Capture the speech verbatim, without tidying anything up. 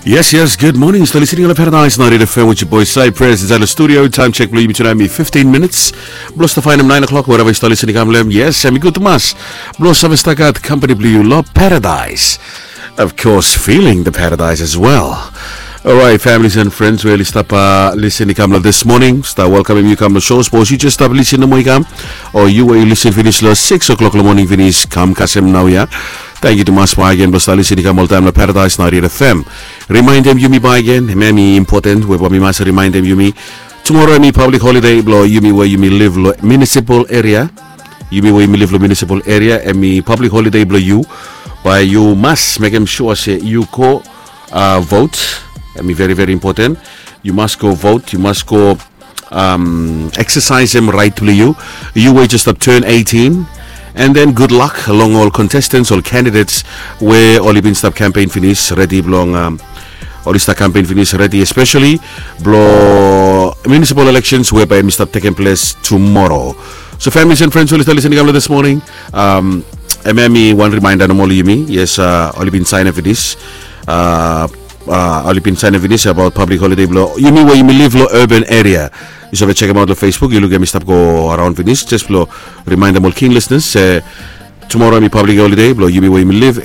Yes, yes, good morning. Still listening on the Paradise ninety F M with your boy Cypress. It's at the studio. Time check, believe me, tonight me fifteen minutes. Plus to find him nine o'clock, wherever you start listening. I'm Lem. Yes, I'm good to mas. Plus, I've stuck company blue love Paradise. Of course, feeling the paradise as well. Alright, families and friends, really stop uh, listening to this morning. Start welcoming you come to show. Suppose you just stop listening to me, or you will listen finish last six o'clock in the morning finish. Come, Kasem now, yeah. Thank you to mas pa again, but start listening to all time to Paradise ninety F M. Remind them you me by again. Maybe important. We we must remind them you me. Tomorrow me public holiday. Blow you me where you me live lo, municipal area. You me where you me live lo, municipal area. And me public holiday blow you. But you must make them sure say you go uh, vote. I mean, very, very important. You must go vote. You must go um, exercise them right to you. You will just up turn eighteen. And then good luck along all contestants, all candidates where all been stop campaign finish ready along um, all this campaign finish ready, especially blow municipal elections whereby we stop taking place tomorrow. So families and friends who are listening to this morning, um, M M E one reminder no you me. Yes, uh, all been signing for this. Uh, Uh, all been signing for this about public holiday blow. You mean where you live low urban area. You should check them out on Facebook. You look at me stop go around for this. Just blow remind them all keen listeners. Uh, tomorrow me public holiday blow. You mean where you live.